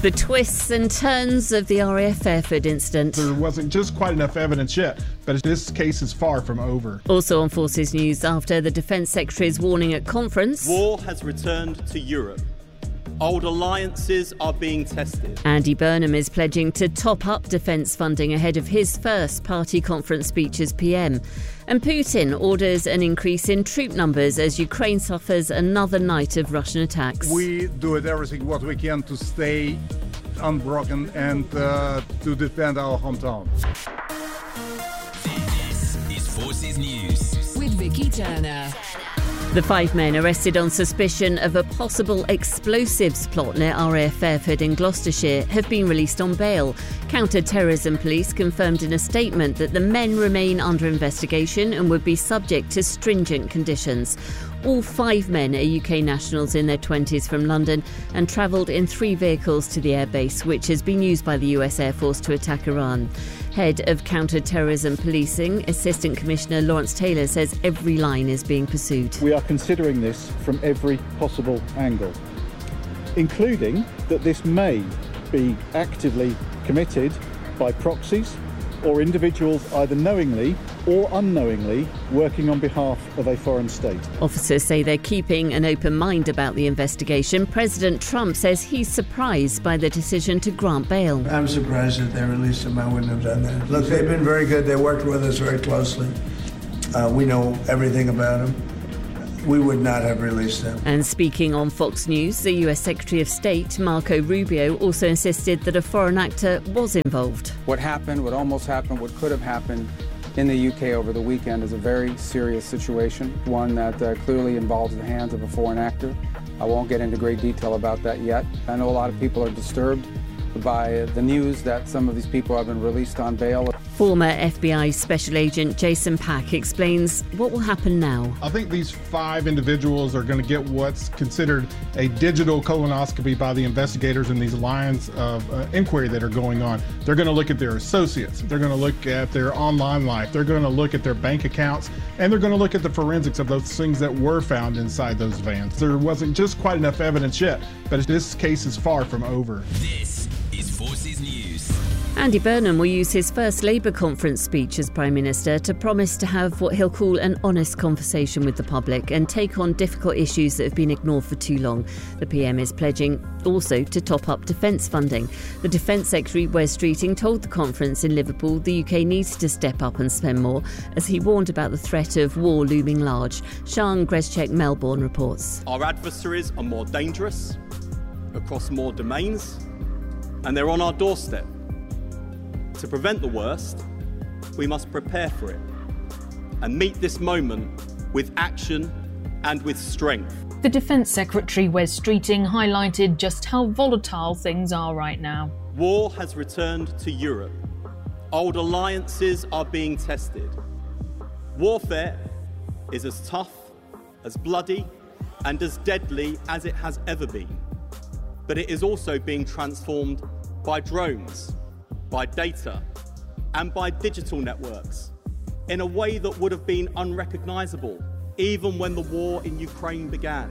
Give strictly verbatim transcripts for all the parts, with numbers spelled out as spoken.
The twists and turns of the R A F Fairford incident. There wasn't just quite enough evidence yet, but this case is far from over. Also on Forces News, after the Defence Secretary's warning at conference, war has returned to Europe. Old alliances are being tested. Andy Burnham is pledging to top up defence funding ahead of his first party conference speech as P M. And Putin orders an increase in troop numbers as Ukraine suffers another night of Russian attacks. We do it everything what we can to stay unbroken and uh, to defend our hometown. This is Forces News with Vicky Turner. The five men arrested on suspicion of a possible explosives plot near R A F Fairford in Gloucestershire have been released on bail. Counter-terrorism police confirmed in a statement that the men remain under investigation and would be subject to stringent conditions. All five men are U K nationals in their twenties from London and travelled in three vehicles to the airbase, which has been used by the U S Air Force to attack Iran. Head of Counter-Terrorism Policing, Assistant Commissioner Lawrence Taylor, says every line is being pursued. We are considering this from every possible angle, including that this may be actively committed by proxies or individuals either knowingly or unknowingly working on behalf of a foreign state. Officers say they're keeping an open mind about the investigation. President Trump says he's surprised by the decision to grant bail. I'm surprised that they released him. I wouldn't have done that. Look, they've been very good. They worked with us very closely. Uh, we know everything about them. We would not have released them. And speaking on Fox News, the U S Secretary of State, Marco Rubio, also insisted that a foreign actor was involved. What happened, what almost happened, what could have happened in the U K over the weekend is a very serious situation, one that uh, clearly involves the hands of a foreign actor. I won't get into great detail about that yet. I know a lot of people are disturbed by the news that some of these people have been released on bail. Former F B I Special Agent Jason Pack explains what will happen now. I think these five individuals are going to get what's considered a digital colonoscopy by the investigators in these lines of uh, inquiry that are going on. They're going to look at their associates. They're going to look at their online life. They're going to look at their bank accounts. And they're going to look at the forensics of those things that were found inside those vans. There wasn't just quite enough evidence yet, but this case is far from over. This is Forces News. Andy Burnham will use his first Labour conference speech as Prime Minister to promise to have what he'll call an honest conversation with the public and take on difficult issues that have been ignored for too long. The P M is pledging also to top up defence funding. The Defence Secretary, Wes Streeting, told the conference in Liverpool the U K needs to step up and spend more, as he warned about the threat of war looming large. Sian Greszczek, Melbourne, reports. Our adversaries are more dangerous, across more domains, and they're on our doorstep. To prevent the worst, we must prepare for it and meet this moment with action and with strength. The Defence Secretary, Wes Streeting, highlighted just how volatile things are right now. War has returned to Europe. Old alliances are being tested. Warfare is as tough, as bloody, and as deadly as it has ever been. But it is also being transformed by drones, by data, and by digital networks in a way that would have been unrecognisable even when the war in Ukraine began.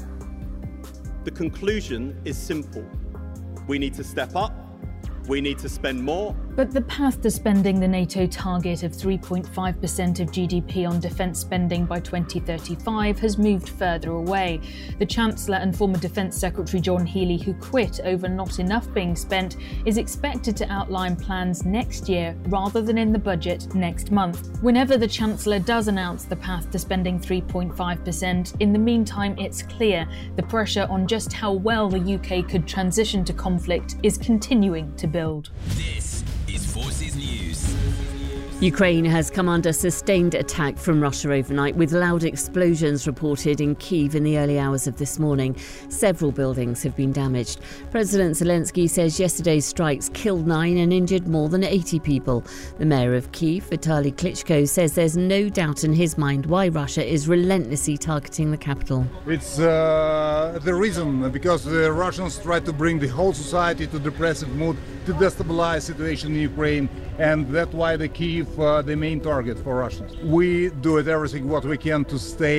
The conclusion is simple. We need to step up. We need to spend more. But the path to spending the NATO target of three point five percent of G D P on defence spending by twenty thirty-five has moved further away. The Chancellor and former Defence Secretary John Healey, who quit over not enough being spent, is expected to outline plans next year rather than in the budget next month. Whenever the Chancellor does announce the path to spending three point five percent, in the meantime it's clear the pressure on just how well the U K could transition to conflict is continuing to build. This is Forces News. Ukraine has come under sustained attack from Russia overnight, with loud explosions reported in Kyiv in the early hours of this morning. Several buildings have been damaged. President Zelensky says yesterday's strikes killed nine and injured more than eighty people. The mayor of Kyiv, Vitaly Klitschko, says there's no doubt in his mind why Russia is relentlessly targeting the capital. It's uh, the reason, because the Russians try to bring the whole society to depressive mood, to destabilize the situation in Ukraine, and that's why the Kyiv uh, the main target for Russians. We do it everything what we can to stay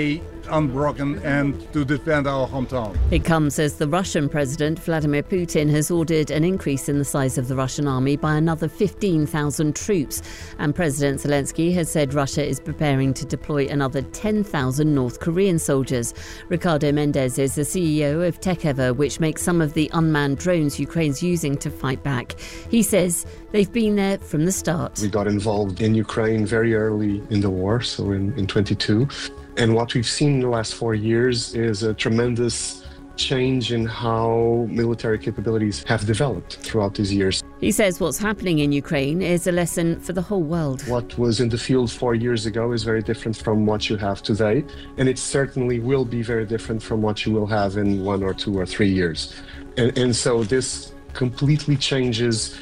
unbroken and to defend our hometown. It comes as the Russian President Vladimir Putin has ordered an increase in the size of the Russian army by another fifteen thousand troops. And President Zelensky has said Russia is preparing to deploy another ten thousand North Korean soldiers. Ricardo Mendes is the C E O of Tekever, which makes some of the unmanned drones Ukraine's using to fight back. He says they've been there from the start. We got involved in Ukraine very early in the war, so in, in twenty-two. And what we've seen in the last four years is a tremendous change in how military capabilities have developed throughout these years. He says what's happening in Ukraine is a lesson for the whole world. What was in the field four years ago is very different from what you have today, and it certainly will be very different from what you will have in one or two or three years. And, and so this completely changes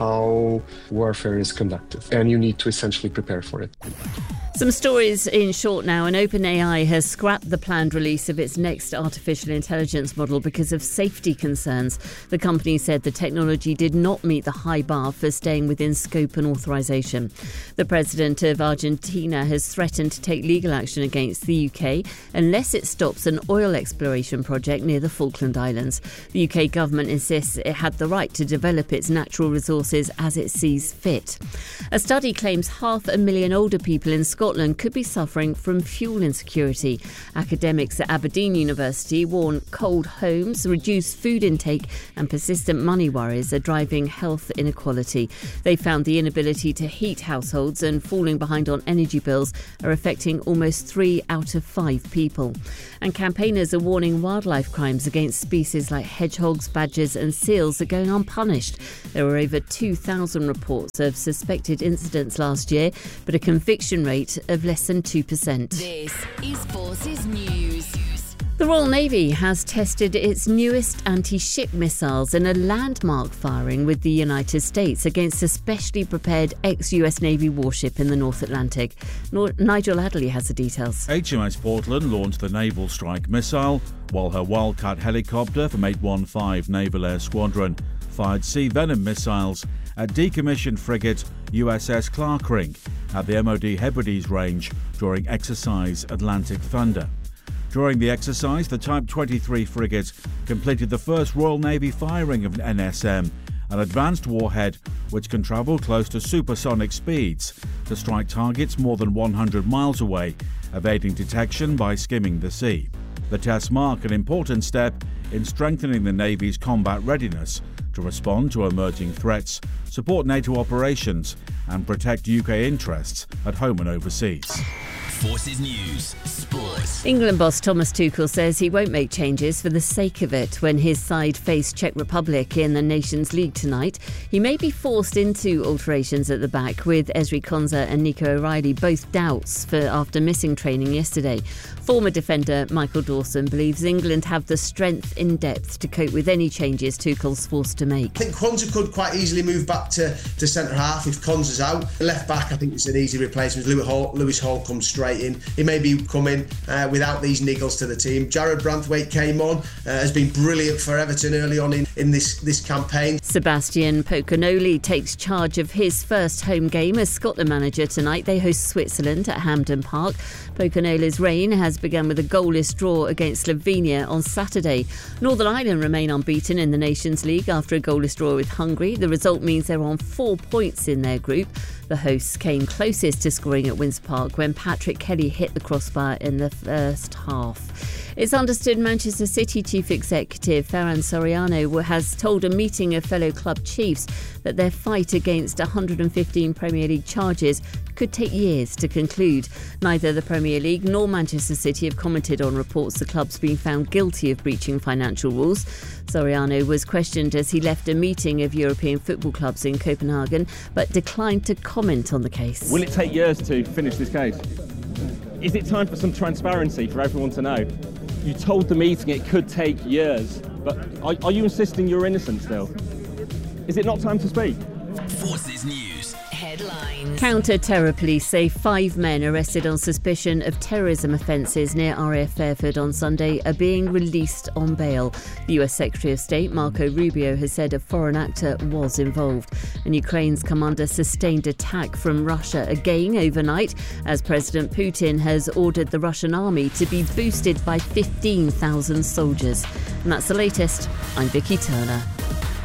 how warfare is conducted, and you need to essentially prepare for it. Some stories in short now. And OpenAI has scrapped the planned release of its next artificial intelligence model because of safety concerns. The company said the technology did not meet the high bar for staying within scope and authorization. The president of Argentina has threatened to take legal action against the U K unless it stops an oil exploration project near the Falkland Islands. The U K government insists it had the right to develop its natural resources as it sees fit. A study claims half a million older people in Scotland could be suffering from fuel insecurity. Academics at Aberdeen University warn cold homes, reduced food intake and persistent money worries are driving health inequality. They found the inability to heat households and falling behind on energy bills are affecting almost three out of five people. And campaigners are warning wildlife crimes against species like hedgehogs, badgers and seals are going unpunished. There were over two thousand reports of suspected incidents last year, but a conviction rate of less than two percent. This is Forces News. The Royal Navy has tested its newest anti-ship missiles in a landmark firing with the United States against a specially prepared ex-U S Navy warship in the North Atlantic. Nor- Nigel Adderley has the details. H M S Portland launched the Naval Strike Missile, while her Wildcat helicopter from eight one five Naval Air Squadron fired Sea Venom missiles at decommissioned frigate U S S Clarkring at the M O D Hebrides range during Exercise Atlantic Thunder. During the exercise, the Type twenty-three frigate completed the first Royal Navy firing of an N S M, an advanced warhead which can travel close to supersonic speeds to strike targets more than one hundred miles away, evading detection by skimming the sea. The tests mark an important step in strengthening the Navy's combat readiness to respond to emerging threats, support NATO operations and protect U K interests at home and overseas. Forces News Sports. England boss Thomas Tuchel says he won't make changes for the sake of it when his side face Czech Republic in the Nations League tonight. He may be forced into alterations at the back, with Ezri Konsa and Nico O'Reilly both doubts for after missing training yesterday. Former defender Michael Dawson believes England have the strength in depth to cope with any changes Tuchel's forced to make. I think Konsa could quite easily move back to, to centre half if Konsa's out. Left back, I think it's an easy replacement. Lewis Hall, Lewis Hall comes straight in. He may be coming uh, without these niggles to the team. Jared Branthwaite came on, uh, has been brilliant for Everton early on in, in this, this campaign. Sebastian Pocanoli takes charge of his first home game as Scotland manager tonight. They host Switzerland at Hampden Park. Pocanoli's reign has begun with a goalless draw against Slovenia on Saturday. Northern Ireland remain unbeaten in the Nations League after a goalless draw with Hungary. The result means they're on four points in their group. The hosts came closest to scoring at Windsor Park when Patrick Kelly hit the crossbar in the first half. It's understood Manchester City chief executive Ferran Soriano has told a meeting of fellow club chiefs that their fight against one hundred fifteen Premier League charges could take years to conclude. Neither the Premier League nor Manchester City have commented on reports the club's been found guilty of breaching financial rules. Soriano was questioned as he left a meeting of European football clubs in Copenhagen, but declined to comment on the case. Will it take years to finish this case? Is it time for some transparency for everyone to know? You told the meeting it could take years, but are, are you insisting you're innocent still? Is it not time to speak? Forces News. Headlines. Counter-terror police say five men arrested on suspicion of terrorism offences near R A F Fairford on Sunday are being released on bail. The U S Secretary of State Marco Rubio has said a foreign actor was involved. And Ukraine's come under sustained attack from Russia again overnight, as President Putin has ordered the Russian army to be boosted by fifteen thousand soldiers. And that's the latest. I'm Vicky Turner.